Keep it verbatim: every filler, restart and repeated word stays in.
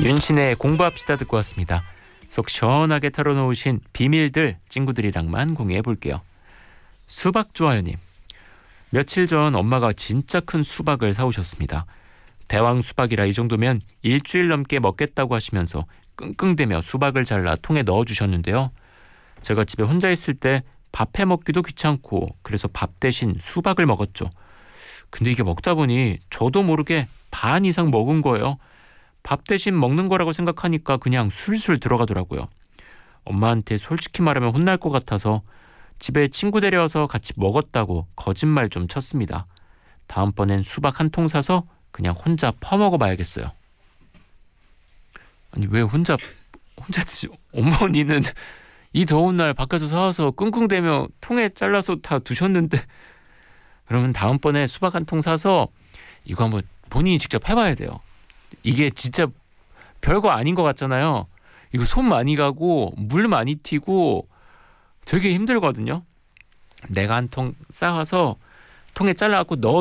윤신의 공부합시다 듣고 왔습니다. 속 시원하게 털어놓으신 비밀들 친구들이랑만 공유해 볼게요. 수박 좋아요님. 며칠 전 엄마가 진짜 큰 수박을 사오셨습니다. 대왕 수박이라 이 정도면 일주일 넘게 먹겠다고 하시면서 끙끙대며 수박을 잘라 통에 넣어주셨는데요. 제가 집에 혼자 있을 때 밥해 먹기도 귀찮고 그래서 밥 대신 수박을 먹었죠. 근데 이게 먹다 보니 저도 모르게 반 이상 먹은 거예요. 밥 대신 먹는 거라고 생각하니까 그냥 술술 들어가더라고요. 엄마한테 솔직히 말하면 혼날 것 같아서 집에 친구 데려와서 같이 먹었다고 거짓말 좀 쳤습니다. 다음번엔 수박 한 통 사서 그냥 혼자 퍼먹어 봐야겠어요. 아니 왜 혼자 혼자 드시? 어머니는 이 더운 날 바깥에서 사와서 끙끙대며 통에 잘라서 다 두셨는데 그러면 다음번에 수박 한 통 사서 이거 한번 본인이 직접 해봐야 돼요. 이게 진짜 별거 아닌 것 같잖아요. 이거 손 많이 가고 물 많이 튀고 되게 힘들거든요. 내가 한 통 싸와서 통에 잘라갖고 넣어